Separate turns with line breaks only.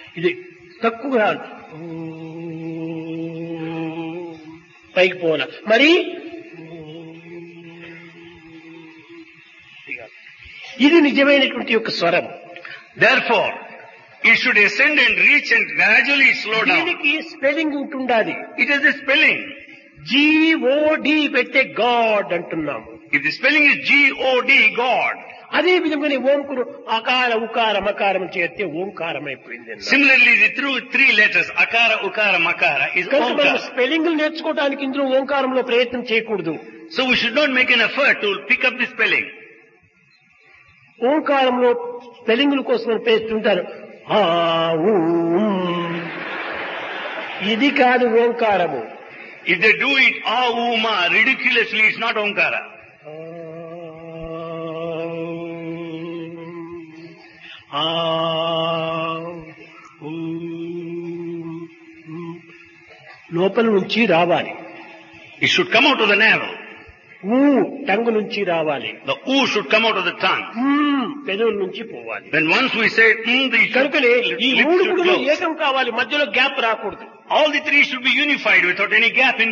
ఇది తక్కువగా పైకి పోవాల. మరి ఇది నిజమైనటువంటి యొక్క స్వరం.
Therefore, it should ascend and reach and gradually slow down.
దీనికి స్పెల్లింగ్ ఉంటుండాలి.
It is the spelling.
GOD పెట్టే గాడ్ అంటున్నాము.
If the spelling is G-O-D, God.
అదే విధంగానే ఓంకురు అకార ఉకార మకారం చేస్తే ఓంకారం అయిపోయింది.
Similarly, the three letters, akara, ukara, makara, is Omkara.
Spelling నేర్చుకోవడానికి ఇందులో ఓంకారంలో ప్రయత్నం చేయకూడదు.
So we should not make an effort to pick up the spelling.
ఓంకారంలో స్పెల్లింగ్ల కోసం పేస్తుంటారు. ఇది కాదు ఓంకారము.
If they do it ma ridiculously, it's not Omkara. లోపల నుంచి రావాలి. It should come out of the navel.
టంగు నుంచి రావాలి.
The should come out of the tongue.
పెదవుల నుంచి పోవాలి.
Then once we say
కనుకనే ఈ
lips
మూడు
should
కూడా
close.
ఏకం కావాలి, మధ్యలో గ్యాప్ రాకూడదు.
All the three should be unified without any gap in